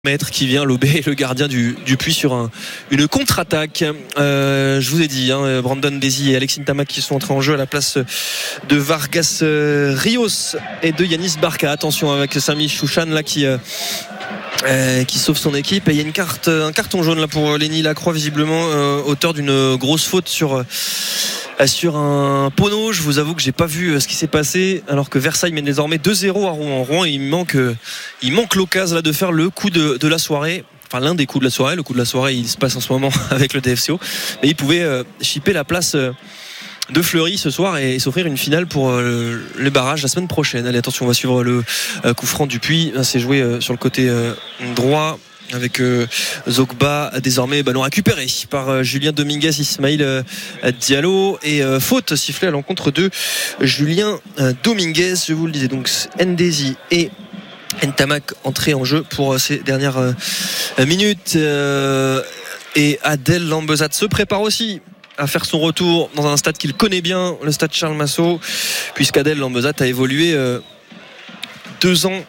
Qui vient lober le gardien du Puy sur une contre-attaque. Je vous ai dit, Brandon Daisy et Alexis Ntamak qui sont entrés en jeu à la place de Vargas Rios et de Yanis Barca. Attention avec Sami Chouchan là qui sauve son équipe. Et il y a un carton jaune là pour Lenny Lacroix, visiblement auteur d'une grosse faute sur un pono. Je vous avoue que j'ai pas vu ce qui s'est passé, alors que Versailles mène désormais 2-0 à Rouen. Rouen, il manque l'occasion là de faire le coup de la soirée. Enfin, l'un des coups de la soirée. Le coup de la soirée, il se passe en ce moment avec le DFCO. Mais il pouvait chipper la place de Fleury ce soir et s'offrir une finale pour les barrages la semaine prochaine. Allez, attention, on va suivre le coup franc du Puy. C'est joué sur le côté droit avec Zogba, désormais ballon récupéré par Julien Dominguez, Ismaïl Diallo, et faute sifflée à l'encontre de Julien Dominguez. Je vous le disais, donc Ndesi et Ntamak entrés en jeu pour ces dernières minutes, et Adel Lambezat se prépare aussi à faire son retour dans un stade qu'il connaît bien, le stade Charles Massot, puisqu'Adel Lambezat a évolué 2 ans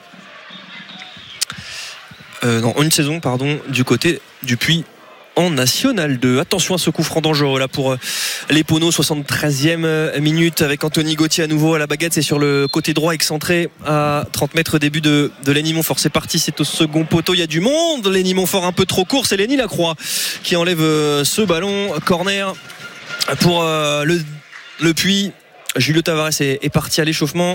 une saison du côté du Puy en National 2. Attention à ce coup franc dangereux là pour les Poneaux, 73e minute, avec Anthony Gauthier à nouveau à la baguette. C'est sur le côté droit excentré à 30 mètres, début de Lenny Montfort. C'est parti, c'est au second poteau, il y a du monde. Lenny Montfort un peu trop court, c'est Lenny Lacroix qui enlève ce ballon. Corner pour le Puy. Julio Tavares est parti à l'échauffement.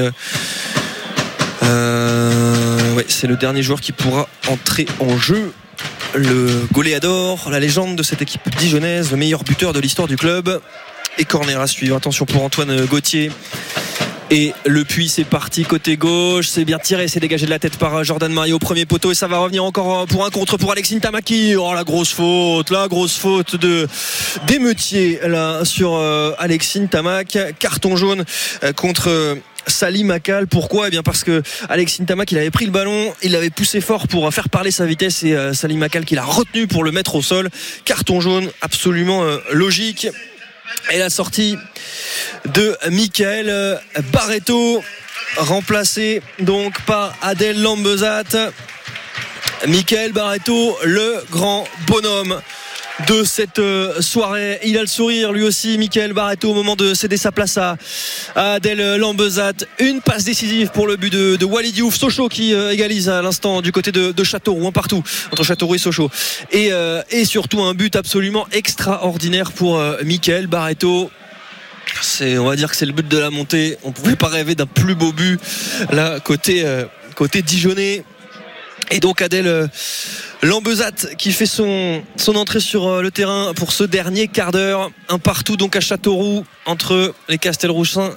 C'est le dernier joueur qui pourra entrer en jeu. Le goléador, la légende de cette équipe dijonnaise, le meilleur buteur de l'histoire du club. Et corner à suivre. Attention pour Antoine Gauthier. Et le Puy, c'est parti côté gauche, c'est bien tiré, c'est dégagé de la tête par Jordan Mario au premier poteau, et ça va revenir encore pour un contre pour Alexis Ntamak. Oh, la grosse faute d'émeutier là sur Alexis Ntamak. Carton jaune contre Salim Akal. Pourquoi ? Eh bien parce que Alexis Ntamak, il avait pris le ballon, il l'avait poussé fort pour faire parler sa vitesse, et Salim Akal qui l'a retenu pour le mettre au sol. Carton jaune absolument logique. Et la sortie de Michael Barreto, remplacé donc par Adel Lambezat. Michael Barreto, le grand bonhomme de cette soirée. Il a le sourire lui aussi, Michael Barreto, au moment de céder sa place à Adel Lambezat. Une passe décisive pour le but de Walid Diouf. Sochaux qui égalise à l'instant du côté de Châteauroux, un partout entre Châteauroux et Sochaux, et surtout un but absolument extraordinaire pour Michael Barreto. On va dire que c'est le but de la montée. On pouvait pas rêver d'un plus beau but là côté dijonnais. Et donc Adel Lambezat qui fait son entrée sur le terrain pour ce dernier quart d'heure. Un partout donc à Châteauroux entre les Castelroussins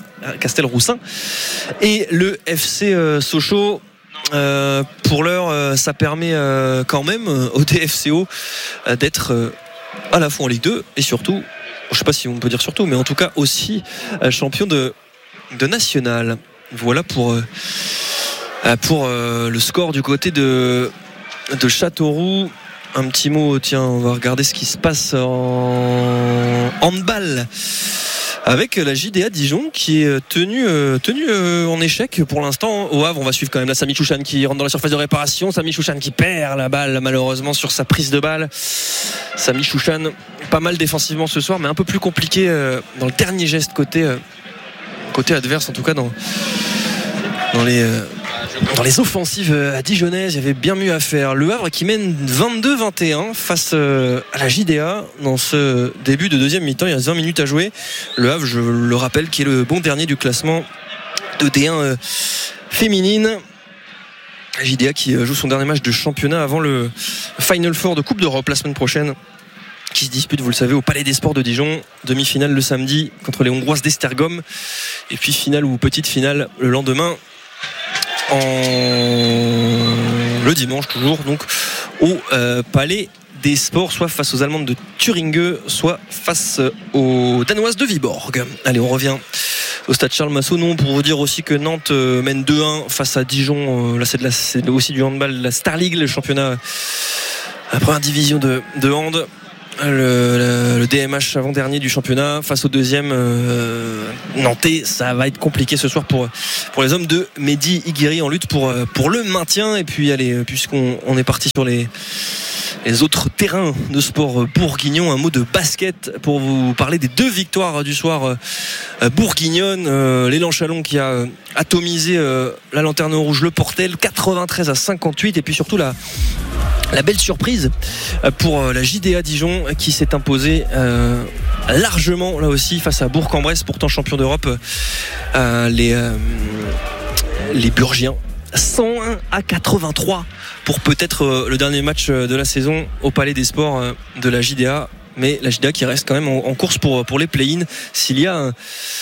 et le FC Sochaux. Pour l'heure, ça permet quand même au DFCO d'être à la fois en Ligue 2 et surtout, je ne sais pas si on peut dire surtout, mais en tout cas aussi champion de national. Voilà pour le score du côté de Châteauroux. Un petit mot, tiens, on va regarder ce qui se passe en handball avec la JDA Dijon qui est tenue en échec pour l'instant au Havre. On va suivre quand même la Sami Chouchan qui rentre dans la surface de réparation. Sami Chouchan qui perd la balle malheureusement sur sa prise de balle. Sami Chouchan pas mal défensivement ce soir, mais un peu plus compliqué dans le dernier geste côté adverse, en tout cas dans les offensives dijonnaises. Il y avait bien mieux à faire. Le Havre qui mène 22-21 face à la JDA dans ce début de deuxième mi-temps. Il y a 20 minutes à jouer. Le Havre, je le rappelle, qui est le bon dernier du classement de D1 féminine. La JDA qui joue son dernier match de championnat avant le Final Four de Coupe d'Europe la semaine prochaine, qui se dispute, vous le savez, au Palais des Sports de Dijon. Demi-finale le samedi contre les Hongroises d'Esztergom, et puis finale ou petite finale le lendemain, le dimanche toujours, donc au Palais des Sports, soit face aux Allemandes de Thuringe, soit face aux Danoises de Viborg. Allez, on revient au stade Charles Massot. Non, pour vous dire aussi que Nantes mène 2-1 face à Dijon. Là, c'est aussi du handball, la Star League, le championnat, la première division de hand. le DMH avant-dernier du championnat face au deuxième nantais. Ça va être compliqué ce soir pour les hommes de Mehdi Iguiri en lutte pour le maintien. Et puis allez, puisqu'on est parti sur les autres terrains de sport bourguignons, un mot de basket pour vous parler des 2 victoires du soir bourguignonnes. L'élan Chalon qui a atomisé la Lanterne Rouge, le Portel, 93-58, et puis surtout la belle surprise pour la JDA Dijon qui s'est imposée largement là aussi face à Bourg-en-Bresse, pourtant champion d'Europe. Les Burgiens 101-83 pour peut-être le dernier match de la saison au Palais des Sports de la JDA. Mais la JDA qui reste quand même en course pour les play-in s'il y a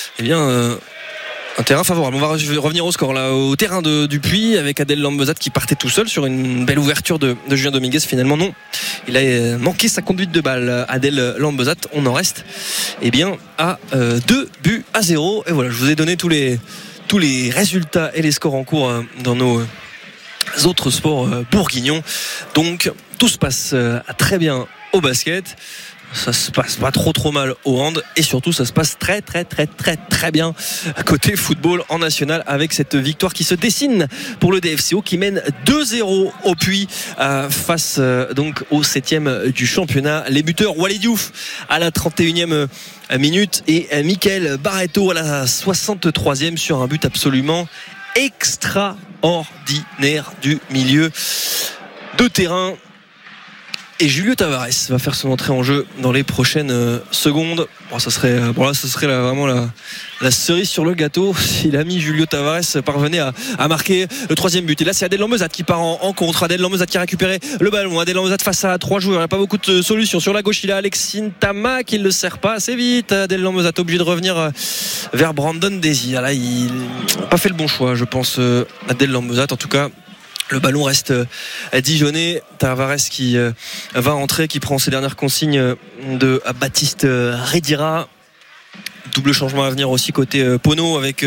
un terrain favorable. On va revenir au score là, au terrain du Puy, avec Adel Lambezat qui partait tout seul sur une belle ouverture de Julien Dominguez. Finalement non, il a manqué sa conduite de balle, Adel Lambezat. On en reste à 2-0. Et voilà, je vous ai donné tous les résultats et les scores en cours dans nos autres sports bourguignons. Donc tout se passe très bien au basket, ça se passe pas trop mal au hand, et surtout ça se passe très bien côté football en national, avec cette victoire qui se dessine pour le DFCO qui mène 2-0 au Puy face donc au 7e du championnat. Les buteurs: Walid Diouf à la 31e minute et Mickaël Barreto à la 63e sur un but absolument extraordinaire du milieu de terrain. Et Julio Tavares va faire son entrée en jeu dans les prochaines secondes. Ça serait vraiment la cerise sur le gâteau si l'ami Julio Tavares parvenait à marquer le 3e but. Et là, c'est Adel Lambezat qui part en contre. Adel Lambezat qui a récupéré le ballon. Adel Lambezat face à 3 joueurs. Il n'y a pas beaucoup de solutions. Sur la gauche, il a Alexis Ntama qui ne le sert pas assez vite. Adel Lambezat obligé de revenir vers Brandon Daisy. Là, il n'a pas fait le bon choix, je pense, Adel Lambezat. En tout cas, le ballon reste dijonnais. Tavares qui va entrer, qui prend ses dernières consignes de Baptiste Redira. Double changement à venir aussi côté Pono avec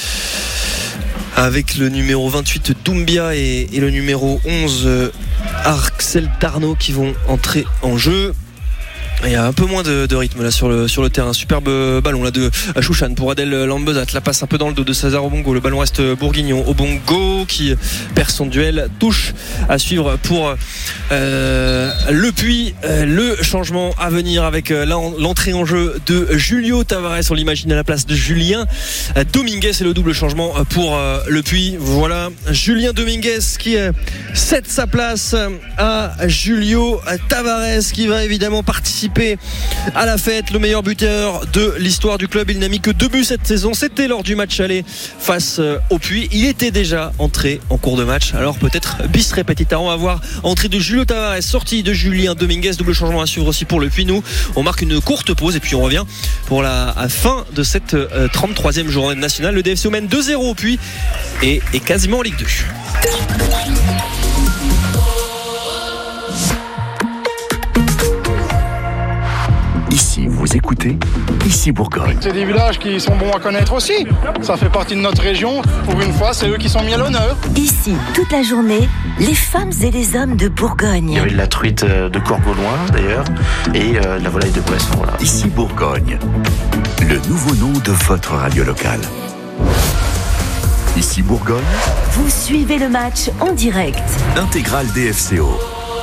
le numéro 28 Doumbia et le numéro 11 Axel Darnaud qui vont entrer en jeu. Il y a un peu moins de rythme là sur le terrain. Superbe ballon là de Chouchan pour Adel Lambezat. La passe un peu dans le dos de César Obongo. Le ballon reste bourguignon. Obongo qui perd son duel. Touche à suivre pour le Puy. Le changement à venir avec l'entrée en jeu de Julio Tavares. On l'imagine à la place de Julien Dominguez. Et le double changement pour le Puy. Voilà, Julien Dominguez qui cède sa place à Julio Tavares, qui va évidemment participer à la fête. Le meilleur buteur de l'histoire du club. Il n'a mis que 2 buts cette saison. C'était lors du match aller face au Puy. Il était déjà entré en cours de match. Alors peut-être bis repetita. On va voir entrée de Julio Tavares, sortie de Julien Dominguez. Double changement à suivre aussi pour le Puy. Nous, on marque une courte pause et puis on revient pour la fin de cette 33e journée nationale. Le DFCO mène 2-0 au Puy et est quasiment en Ligue 2. Ici, vous écoutez Ici Bourgogne. C'est des villages qui sont bons à connaître aussi. Ça fait partie de notre région. Pour une fois, c'est eux qui sont mis à l'honneur. Ici, toute la journée, les femmes et les hommes de Bourgogne. Il y avait de la truite de Corgauloin d'ailleurs et de la volaille de Poisson. Voilà. Ici Bourgogne, le nouveau nom de votre radio locale. Ici Bourgogne. Vous suivez le match en direct. Intégrale DFCO.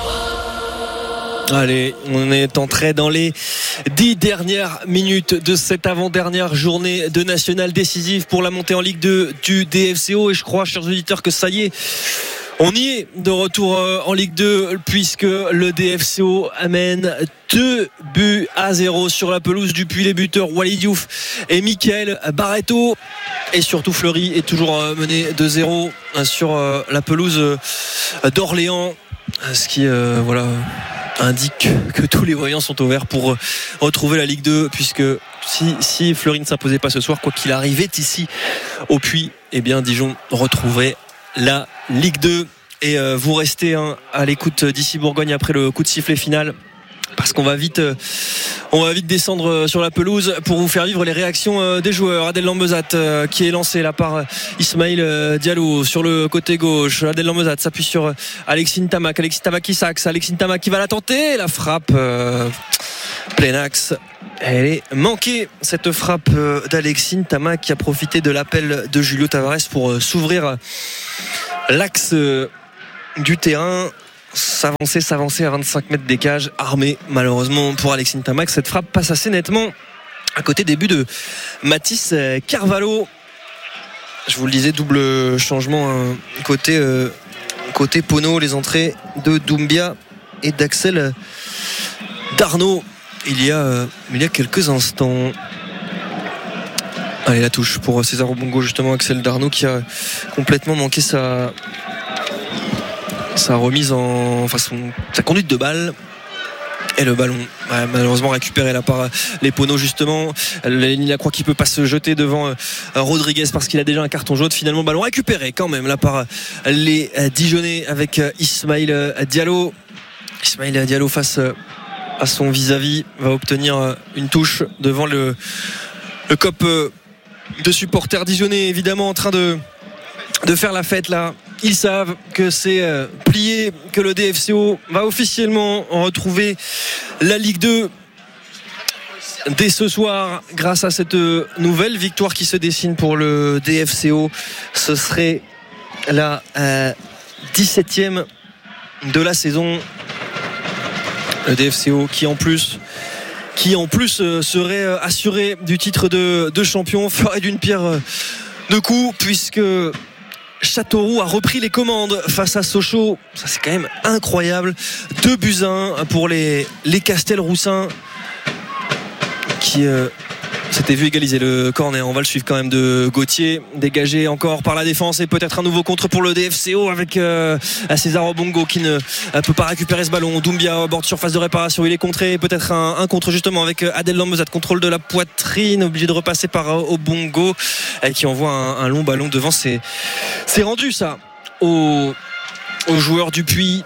Allez, on est entré dans les 10 dernières minutes de cette avant-dernière journée de nationale décisive pour la montée en Ligue 2 du DFCO. Et je crois, chers auditeurs, que ça y est, on y est de retour en Ligue 2, puisque le DFCO amène 2-0 sur la pelouse du Puy. Les buteurs Walid Diouf et Mickaël Barreto. Et surtout, Fleury est toujours mené 2-0 sur la pelouse d'Orléans. Ce qui, indique que tous les voyants sont ouverts pour retrouver la Ligue 2, puisque si Fleury ne s'imposait pas ce soir, quoi qu'il arrivait ici au Puy, eh bien Dijon retrouverait la Ligue 2. Et vous restez à l'écoute d'Ici Bourgogne après le coup de sifflet final parce qu'on va vite descendre sur la pelouse pour vous faire vivre les réactions des joueurs. Adel Lambezat qui est lancé là par Ismail Diallo sur le côté gauche. Adel Lambezat s'appuie sur Alexis Ntamak qui s'axe, Alexis Ntamak qui va la tenter, la frappe plein axe. Elle est manquée, cette frappe d'Alexis Ntamak qui a profité de l'appel de Julio Tavares pour s'ouvrir l'axe du terrain. S'avancer à 25 mètres des cages, armé malheureusement pour Alexis Ntamak. Cette frappe passe assez nettement à côté des buts de Mathis Carvalho. Je vous le disais, double changement côté Pono, les entrées de Doumbia et d'Axel Darnaud il y a quelques instants. Allez, la touche pour César Obongo, justement. Axel Darnaud qui a complètement manqué sa remise sa conduite de balle, et le ballon malheureusement récupéré là par les Pono, justement. Lenny Lacroix qui peut pas se jeter devant Rodriguez parce qu'il a déjà un carton jaune. Finalement, ballon récupéré quand même là par les Dijonais avec Ismail Diallo face à son vis-à-vis va obtenir une touche devant le COP de supporters dijonnais, évidemment en train de faire la fête là. Ils savent que c'est plié, que le DFCO va officiellement retrouver la Ligue 2 dès ce soir grâce à cette nouvelle victoire qui se dessine pour le DFCO. Ce serait la 17e de la saison. Le DFCO qui en plus serait assuré du titre de champion, ferait d'une pierre deux coups, puisque Châteauroux a repris les commandes face à Sochaux. Ça, c'est quand même incroyable. 2-1 pour les Castelroussins qui s'étaient vu égaliser le corner. On va le suivre quand même de Gauthier, dégagé encore par la défense, et peut-être un nouveau contre pour le DFCO avec César Obongo qui ne peut pas récupérer ce ballon. Doumbia au bord de surface de réparation, il est contré, peut-être un contre justement avec Adel Lambezat, contrôle de la poitrine, obligé de repasser par Obongo qui envoie un long ballon devant. C'est rendu ça aux joueurs du Puy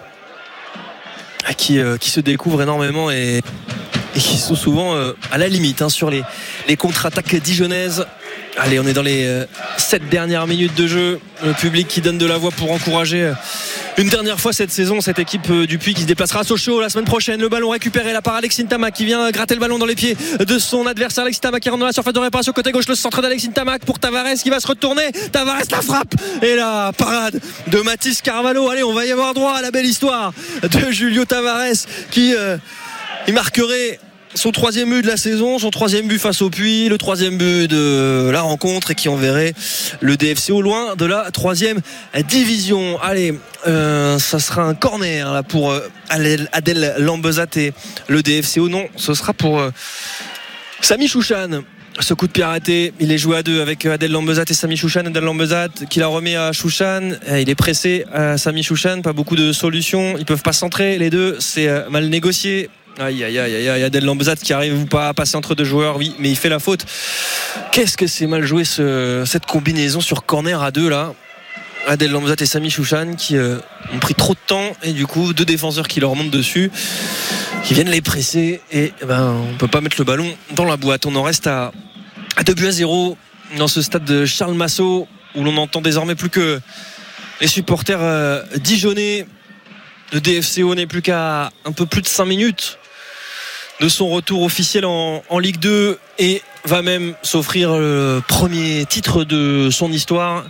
qui se découvrent énormément et qui sont souvent à la limite sur les contre-attaques dijonnaises. Allez, on est dans les 7 dernières minutes de jeu. Le public qui donne de la voix pour encourager une dernière fois cette saison cette équipe du Puy qui se déplacera à Sochaux la semaine prochaine. Le ballon récupéré là par Alexis Ntamak qui vient gratter le ballon dans les pieds de son adversaire. Alexis Ntamak qui rentre dans la surface de réparation côté gauche, le centre d'Alexis Ntamak pour Tavares qui va se retourner. Tavares, la frappe et la parade de Mathis Carvalho. Allez, on va y avoir droit à la belle histoire de Julio Tavares qui il marquerait son 3e but de la saison, son 3e but face au Puy, le 3e but de la rencontre, et qui enverrait le DFCO loin de la 3e division. Allez, ça sera un corner là pour Adel Lambezat et le DFCO. Non, ce sera pour Samy Chouchan. Ce coup de pied arrêté, il est joué à deux avec Adel Lambezat et Samy Chouchan. Adel Lambezat qui la remet à Chouchan, il est pressé à Samy Chouchan, pas beaucoup de solutions, ils peuvent pas centrer les deux, c'est mal négocié. Aïe, Adel Lambezat qui arrive pas à passer entre deux joueurs, oui, mais il fait la faute. Qu'est-ce que c'est mal joué cette combinaison sur corner à deux là. Adel Lambezat et Samy Chouchan qui ont pris trop de temps, et du coup deux défenseurs qui leur montent dessus, qui viennent les presser, et on peut pas mettre le ballon dans la boîte. On en reste à 2-0 dans ce stade de Charles Massot, où l'on entend désormais plus que les supporters dijonnais. Le DFCO n'est plus qu'à un peu plus de 5 minutes de son retour officiel en Ligue 2, et va même s'offrir le premier titre de son histoire,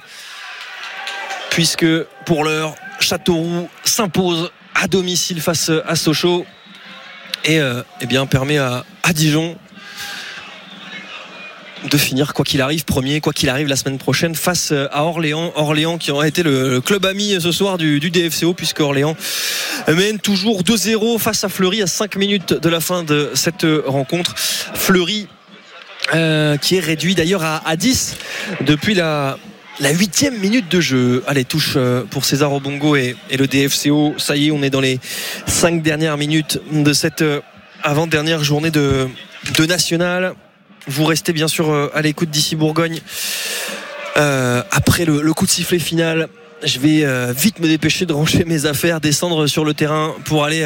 puisque pour l'heure Châteauroux s'impose à domicile face à Sochaux et permet à Dijon de finir quoi qu'il arrive premier, quoi qu'il arrive la semaine prochaine face à Orléans qui aura été le club ami ce soir du DFCO, puisque Orléans mène toujours 2-0 face à Fleury à 5 minutes de la fin de cette rencontre. Fleury qui est réduit d'ailleurs à 10 depuis la 8e minute de jeu. Allez, touche pour César Obongo et le DFCO. Ça y est, on est dans les 5 dernières minutes de cette avant-dernière journée de National. Vous restez bien sûr à l'écoute d'ici Bourgogne après le coup de sifflet final je vais vite me dépêcher de ranger mes affaires, descendre sur le terrain pour aller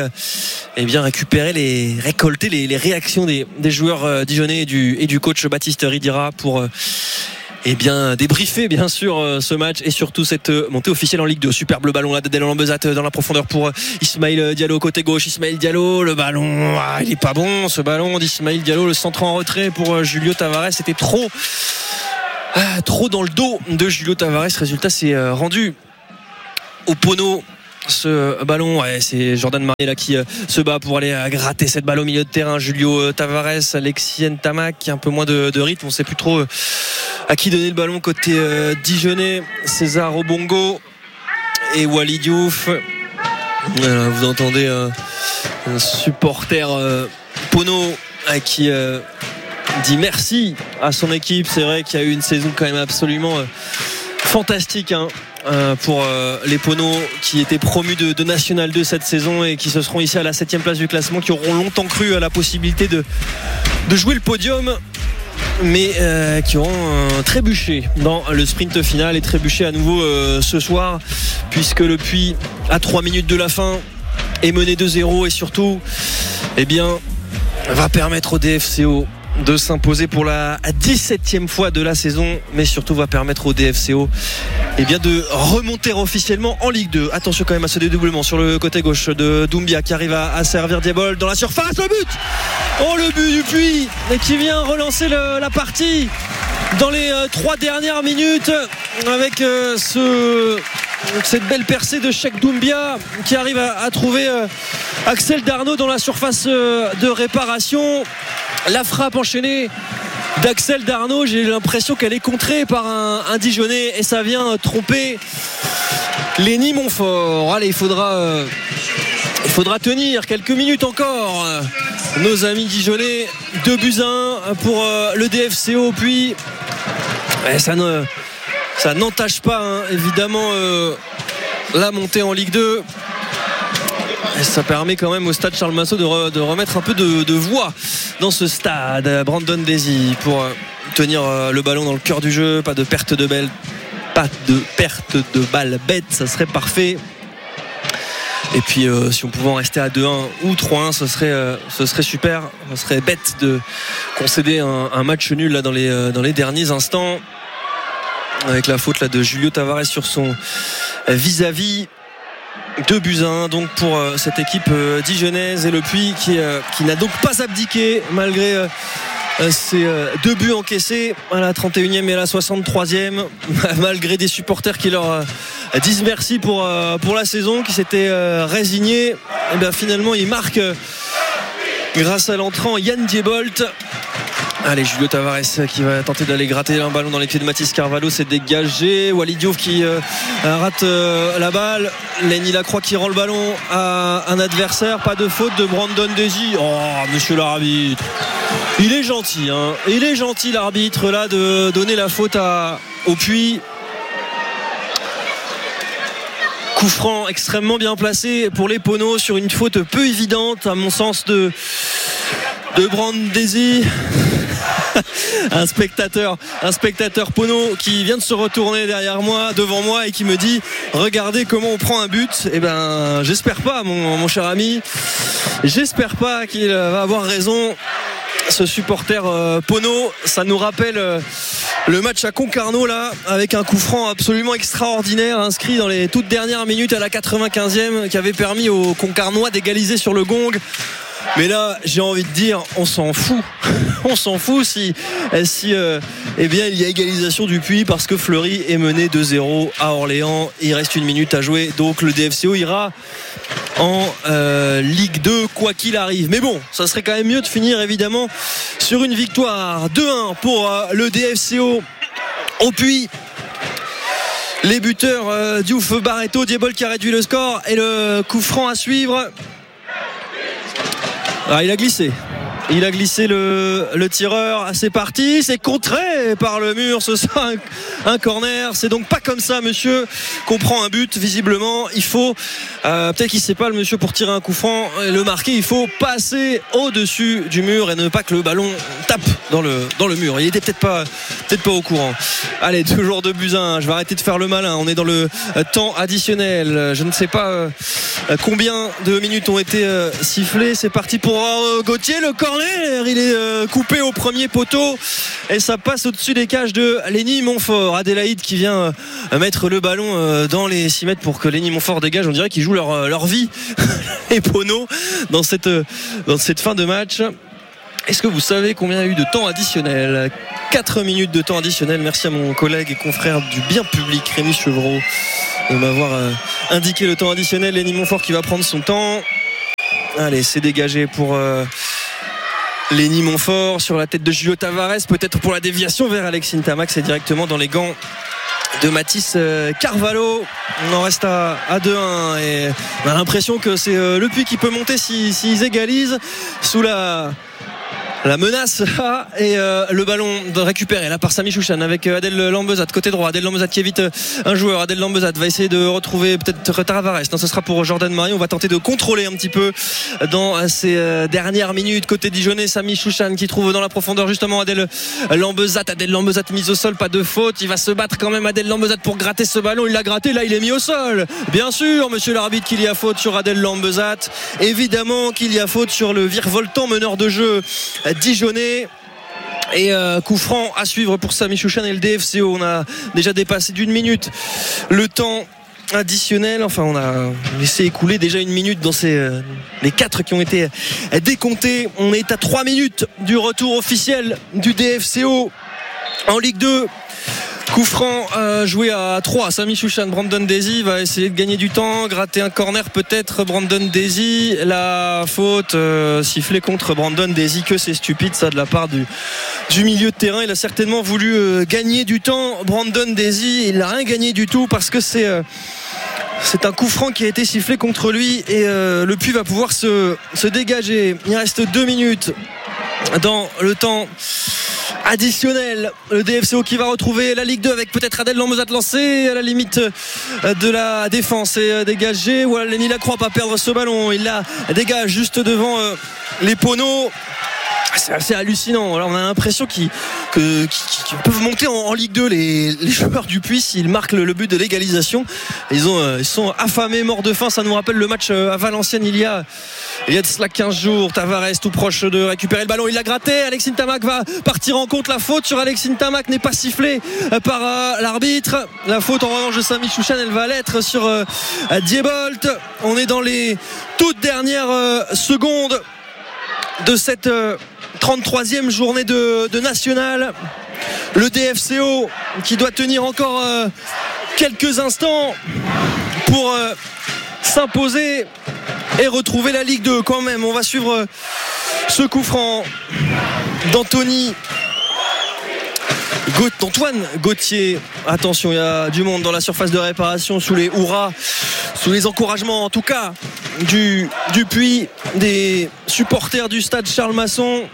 récolter les réactions des joueurs dijonnais et du coach Baptiste Ridira pour débriefer bien sûr ce match et surtout cette montée officielle en Ligue 2. Superbe ballon là d'Adel Lambezat dans la profondeur pour Ismaël Diallo côté gauche. Ismaël Diallo, le ballon, il est pas bon ce ballon d'Ismaël Diallo, le centre en retrait pour Julio Tavares, c'était trop dans le dos de Julio Tavares. Résultat, c'est rendu au Pono. Ce ballon, c'est Jordan Marier là qui se bat pour aller gratter cette balle au milieu de terrain. Julio Tavares, Alexis Ntamak, un peu moins de rythme, on sait plus trop à qui donner le ballon côté dijonnais. César Obongo et Walid Diouf. Vous entendez un supporter Pono qui dit merci à son équipe. C'est vrai qu'il y a eu une saison quand même absolument fantastique pour les Ponos qui étaient promus de National 2 cette saison et qui se seront ici à la 7e place du classement, qui auront longtemps cru à la possibilité de jouer le podium, mais qui auront trébuché dans le sprint final et trébuché à nouveau ce soir, puisque le Puy à 3 minutes de la fin est mené 2-0 et surtout va permettre au DFCO de s'imposer pour la 17e fois de la saison, mais surtout va permettre au DFCO de remonter officiellement en Ligue 2. Attention quand même à ce dédoublement sur le côté gauche de Doumbia qui arrive à servir Diebol dans la surface. Le but du Puy qui vient relancer la partie dans les 3 dernières minutes avec cette belle percée de Cheikh Doumbia qui arrive à trouver Axel Darnaud dans la surface de réparation. La frappe enchaînée d'Axel Darnaud, j'ai l'impression qu'elle est contrée par un Dijonnais et ça vient tromper Lenny Montfort. Allez, il faudra tenir quelques minutes encore, nos amis Dijonnais. 2-1 pour le DFCO, puis ça n'entache pas évidemment la montée en Ligue 2. Et ça permet quand même au stade Charles Massot de remettre un peu de voix dans ce stade. Brandon Daisy pour tenir le ballon dans le cœur du jeu. Pas de perte de balle bête, ça serait parfait. Et puis si on pouvait en rester à 2-1 ou 3-1, ce serait super. Ce serait bête de concéder un match nul là dans les derniers instants, avec la faute là de Julio Tavares sur son vis-à-vis. 2-1 donc pour cette équipe dijonnaise, et le Puy qui n'a donc pas abdiqué malgré ces 2 buts encaissés à la 31e et à la 63e, malgré des supporters qui leur disent merci pour la saison, qui s'étaient résignés. Et finalement il marque grâce à l'entrant Yann Diebolt. Allez, Julio Tavares qui va tenter d'aller gratter un ballon dans les pieds de Mathis Carvalho, c'est dégagé. Walid Diouf qui rate la balle. Lenny Lacroix qui rend le ballon à un adversaire. Pas de faute de Brandon Daisy. Oh, monsieur l'arbitre, il est gentil, il est gentil l'arbitre là de donner la faute au Puy. Coup franc extrêmement bien placé pour les Ponos sur une faute peu évidente à mon sens de Brandon Daisy. un spectateur Pono qui vient de se retourner devant moi et qui me dit regardez comment on prend un but. J'espère pas, mon cher ami, j'espère pas qu'il va avoir raison, ce supporter Pono. Ça nous rappelle le match à Concarneau là, avec un coup franc absolument extraordinaire inscrit dans les toutes dernières minutes à la 95e, qui avait permis aux Concarnois d'égaliser sur le gong. Mais là, j'ai envie de dire, on s'en fout. On s'en fout si il y a égalisation du Puy, parce que Fleury est mené 2-0 à Orléans. Il reste 1 minute à jouer, donc le DFCO ira en Ligue 2 quoi qu'il arrive. Mais bon, ça serait quand même mieux de finir évidemment sur une victoire. 2-1 pour le DFCO au Puy. Les buteurs Diouf, Barreto, Diebol qui a réduit le score, et le coup franc à suivre. Il a glissé. Il a glissé le tireur. C'est parti. C'est contré par le mur. Ce sera un corner. C'est donc pas comme ça, monsieur, qu'on prend un but. Visiblement, il faut peut-être qu'il sait pas, le monsieur, pour tirer un coup franc et le marquer, il faut passer au-dessus du mur et ne pas que le ballon tape dans le mur. Il était peut-être pas au courant. Allez, toujours 2-1. Je vais arrêter de faire le malin. On est dans le temps additionnel. Je ne sais pas combien de minutes ont été sifflées. C'est parti pour Gauthier. Le corner, il est coupé au premier poteau et ça passe au-dessus des cages de Lenny Montfort. Adélaïde qui vient mettre le ballon dans les 6 mètres pour que Lenny Montfort dégage. On dirait qu'ils jouent leur vie, les Pono, dans cette fin de match. Est-ce que vous savez combien il y a eu de temps additionnel ? 4 minutes de temps additionnel. Merci à mon collègue et confrère du bien public, Rémi Chevreau, de m'avoir indiqué le temps additionnel. Lenny Montfort qui va prendre son temps. Allez, c'est dégagé pour Lenny Montfort sur la tête de Julio Tavares, peut-être pour la déviation vers Alexis Ntamak. C'est directement dans les gants de Mathis Carvalho. On en reste à 2-1 et on a l'impression que c'est Le Puy qui peut monter s'ils égalisent sous la menace et le ballon récupéré là par Sami Chouchan avec Adel Lambezat côté droit. Adel Lambezat qui évite un joueur. Adel Lambezat va essayer de retrouver peut-être Tavares. Non, ce sera pour Jordan Marion. On va tenter de contrôler un petit peu dans ces dernières minutes côté dijonnais. Sami Chouchan qui trouve dans la profondeur justement Adel Lambezat. Adel Lambezat mise au sol, pas de faute. Il va se battre quand même, Adel Lambezat, pour gratter ce ballon. Il l'a gratté, là il est mis au sol. Bien sûr, monsieur l'arbitre, qu'il y a faute sur Adel Lambezat. Évidemment qu'il y a faute sur le virevoltant meneur de jeu dijonnais. Et coup franc à suivre pour Sami Chouchan et le DFCO. On a déjà dépassé d'1 minute le temps additionnel. Enfin, on a laissé écouler déjà 1 minute dans les 4 qui ont été décomptés. On est à 3 minutes du retour officiel du DFCO en Ligue 2. Coup franc joué à 3. Sami Chouchan, Brandon Daisy va essayer de gagner du temps, gratter un corner peut-être. Brandon Daisy, la faute sifflée contre Brandon Daisy. Que c'est stupide ça de la part du milieu de terrain. Il a certainement voulu gagner du temps, Brandon Daisy. Il n'a rien gagné du tout parce que c'est un coup franc qui a été sifflé contre lui et le Puy va pouvoir se dégager. Il reste 2 minutes dans le temps additionnel. Le DFCO qui va retrouver la Ligue 2 avec peut-être Adel Lambezat lancé à la limite de la défense et dégagé. Voilà, Lenny Lacroix pas perdre ce ballon. Il la dégage juste devant les Pono. C'est assez hallucinant. Alors on a l'impression qu'ils peuvent monter en Ligue 2 les joueurs du Puy s'ils marquent le but de l'égalisation. Ils sont affamés, morts de faim. Ça nous rappelle le match à Valenciennes il y a de cela 15 jours. Tavares tout proche de récupérer le ballon. Il l'a gratté. Alexis Ntamak va partir en compte. La faute sur Alexis Ntamak n'est pas sifflée par l'arbitre. La faute en revanche de Sami Chouchan, elle va l'être sur Diebolt. On est dans les toutes dernières secondes de cette 33e journée de National. Le DFCO qui doit tenir encore quelques instants pour s'imposer et retrouver la Ligue 2 quand même. On va suivre ce coup franc d'Antoine Gauthier. Attention, il y a du monde dans la surface de réparation sous les hurrahs, sous les encouragements en tout cas du Puy, des supporters du stade Charles Massot.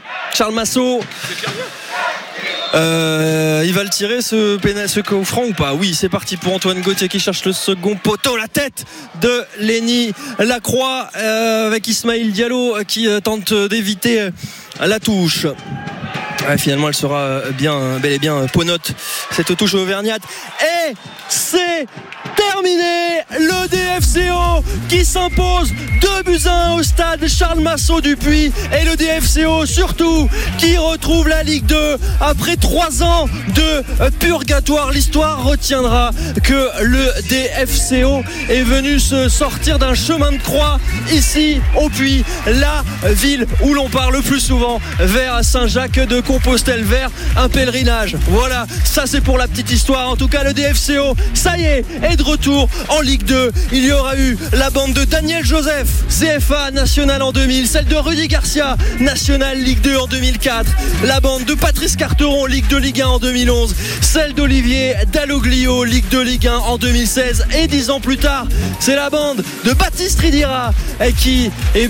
Il va le tirer ce coup franc ou pas? Oui, c'est parti pour Antoine Gauthier qui cherche le second poteau. La tête de Lenny Lacroix avec Ismaïl Diallo qui tente d'éviter la touche. Finalement elle sera bel et bien ponote cette touche auvergnate et c'est terminé. Le DFCO qui s'impose 2-1 au stade Charles Massot du Puy et le DFCO surtout qui retrouve la Ligue 2 après 3 ans de purgatoire. L'histoire retiendra que le DFCO est venu se sortir d'un chemin de croix ici au Puy, la ville où l'on part le plus souvent vers Saint-Jacques de Compostelle vers un pèlerinage. Voilà, ça c'est pour la petite histoire. En tout cas, le DFCO, ça y est de retour en Ligue 2. Il y aura eu la bande de Daniel Joseph, CFA national en 2000, celle de Rudy Garcia, national Ligue 2 en 2004, la bande de Patrice Carteron, Ligue 2 Ligue 1 en 2011, celle d'Olivier Dalloglio, Ligue 2 Ligue 1 en 2016, et 10 ans plus tard, c'est la bande de Baptiste Ridira qui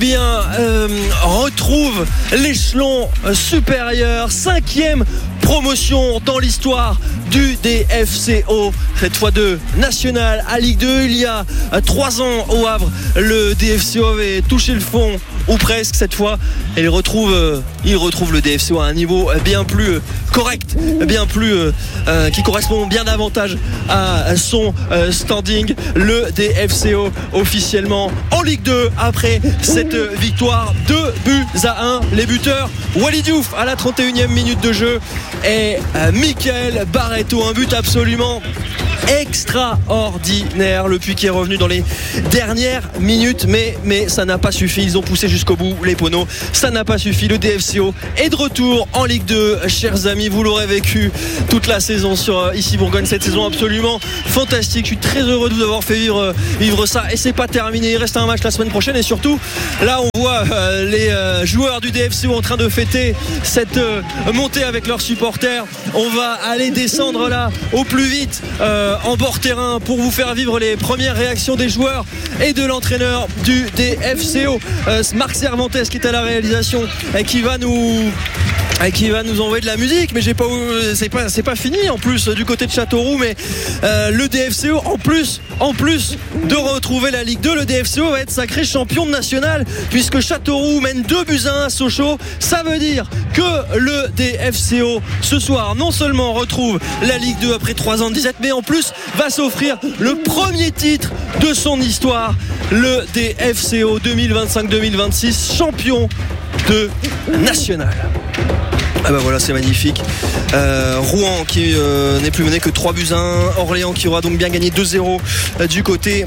retrouve l'échelon supérieur, 5e promotion dans l'histoire du DFCO, cette fois de national à Ligue 2. Il y a 3 ans au Havre, le DFCO avait touché le fond, ou presque cette fois, et il retrouve le DFCO à un niveau bien plus correct, bien plus qui correspond bien davantage à son standing. Le DFCO officiellement en Ligue 2 après cette victoire 2-1. Les buteurs, Walid Diouf à la 31e minute de jeu et Michael Barreto, un but absolument extraordinaire. Le Puy qui est revenu dans les dernières minutes, mais ça n'a pas suffi. Ils ont poussé jusqu'au bout les Poneaux, ça n'a pas suffi. Le DFCO est de retour en Ligue 2, chers amis. Vous l'aurez vécu toute la saison sur Ici Bourgogne, cette saison absolument fantastique. Je suis très heureux de vous avoir fait vivre ça, et c'est pas terminé. Il reste un match la semaine prochaine, et surtout là on voit les joueurs du DFCO en train de fêter cette montée avec leurs supporters. On va aller descendre là au plus vite en bord terrain pour vous faire vivre les premières réactions des joueurs et de l'entraîneur du DFCO, Marc Cervantes, qui est à la réalisation et qui va nous envoyer de la musique. Mais c'est pas fini en plus du côté de Châteauroux. Mais le DFCO en plus de retrouver la Ligue 2, le DFCO va être sacré champion de national, puisque Châteauroux mène 2-1 à Sochaux. Ça veut dire que le DFCO ce soir non seulement retrouve la Ligue 2 après 3 ans de disette, mais en plus va s'offrir le premier titre de son histoire, le DFCO 2025-2026 champion de national. Ah bah voilà, c'est magnifique. Rouen qui n'est plus mené que 3-1. Orléans qui aura donc bien gagné 2-0 du côté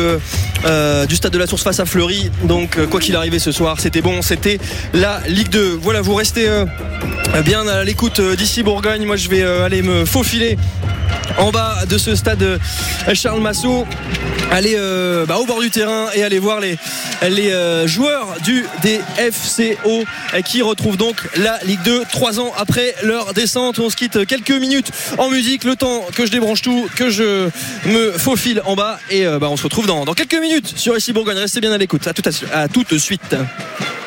du stade de la Source face à Fleury. Donc quoi qu'il arrivait ce soir, c'était bon, c'était la Ligue 2. Voilà, vous restez bien à l'écoute d'Ici Bourgogne. Moi je vais aller me faufiler en bas de ce stade Charles Massot, aller au bord du terrain et aller voir les joueurs du DFCO qui retrouvent donc la Ligue 2 3 ans après leur descente. On se quitte quelques minutes en musique, le temps que je débranche tout, que je me faufile en bas, et on se retrouve dans quelques minutes sur Ici Bourgogne. Restez bien à l'écoute. À tout de suite.